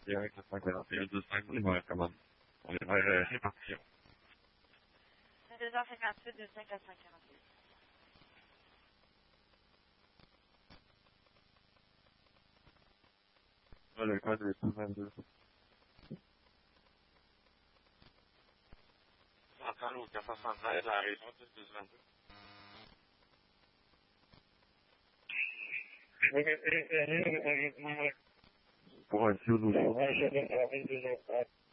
parti avec le 5 on est comment? On est vers répartition. C'est 2h58 de 5 à 5h48. Le code est 22. Centrale au 416, la raison de 222. Pour un fioul aussi.